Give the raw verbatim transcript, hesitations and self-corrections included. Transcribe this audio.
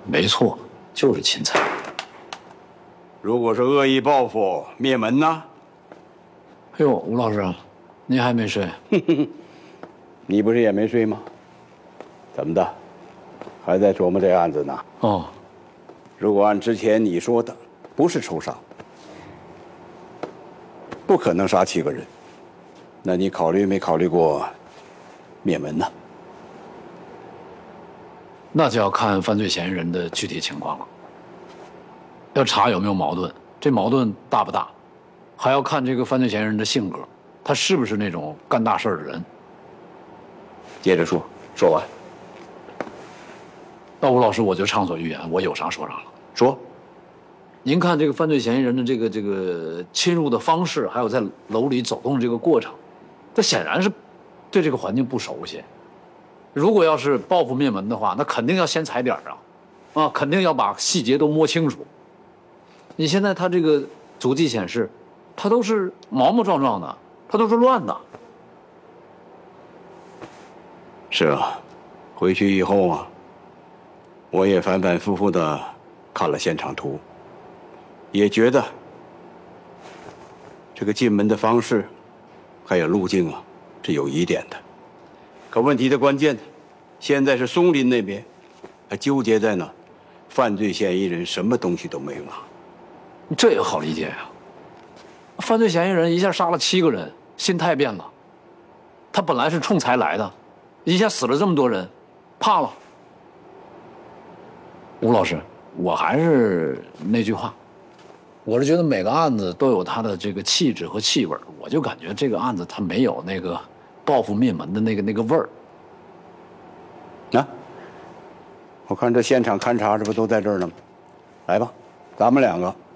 没错，就是钦差。 如果是恶意报复灭门呢？ 哎呦，吴老师，您还没睡？ 你不是也没睡吗？怎么的，还在琢磨这案子呢？ 哦， 如果按之前你说的，不是仇杀，不可能杀七个人，那你考虑没考虑过灭门呢？ 那就要看犯罪嫌疑人的具体情况了，要查有没有矛盾，这矛盾大不大，还要看这个犯罪嫌疑人的性格，他是不是那种干大事儿的人。 接着说，说完。 那吴老师，我就畅所欲言，我有啥说啥了。 说， 您看这个犯罪嫌疑人的这个这个侵入的方式，还有在楼里走动的这个过程，他显然是对这个环境不熟悉。如果要是报复灭门的话，那肯定要先踩点啊，啊，肯定要把细节都摸清楚。你现在他这个足迹显示，他都是毛毛壮壮的，他都是乱的。 是啊，回去以后啊，我也反反复复的看了现场图，也觉得这个进门的方式还有路径啊是有疑点的。可问题的关键，现在是松林那边还纠结在呢，犯罪嫌疑人什么东西都没有拿。 这也好理解呀、啊。犯罪嫌疑人一下杀了七个人，心态变了。他本来是冲财来的，一下死了这么多人，怕了。吴老师，我还是那句话，我是觉得每个案子都有它的这个气质和气味，我就感觉这个案子它没有那个报复灭门的那个那个味儿。 啊，我看这现场勘查，这不都在这儿呢吗？来吧，咱们两个